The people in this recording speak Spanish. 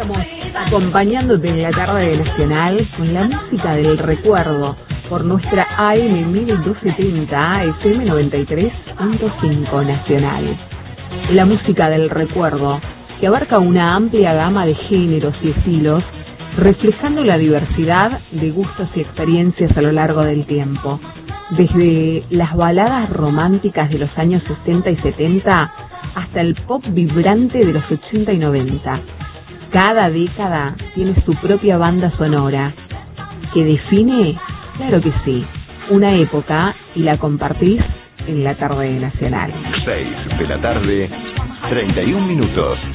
estamos acompañándote en la tarde de Nacional con la música del recuerdo por nuestra AM 1270 FM 93.5 Nacional. La música del recuerdo que abarca una amplia gama de géneros y estilos, reflejando la diversidad de gustos y experiencias a lo largo del tiempo. Desde las baladas románticas de los años 60 y 70 hasta el pop vibrante de los 80 y 90. Cada década tiene su propia banda sonora que define, claro que sí, una época y la compartís en la tarde nacional. 6 de la tarde, 31 minutos.